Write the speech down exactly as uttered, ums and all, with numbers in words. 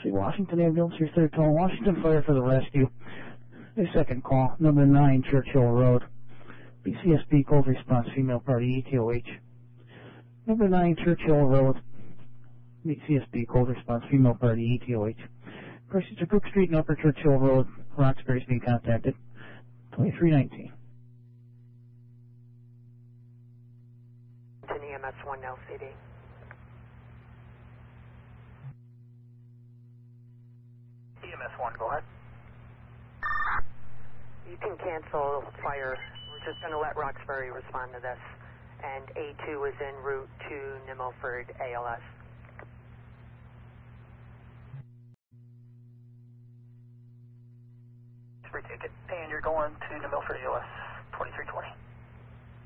See, Washington ambulance, your third call. Washington Fire for the rescue. Your second call, number nine, Churchill Road. B C S B, cold response, female party, E T O H. Number nine, Churchill Road. B C S B, cold response, female party, E T O H. Proceed to Cook Street and Upper Churchill Road. Roxbury's being contacted. twenty-three nineteen. E M S one L C D. E M S one, go ahead. You can cancel fire. We're just going to let Roxbury respond to this. And A two is en route to New Milford A L S. Free ticket. And you're going to New Milford A L S, twenty-three twenty.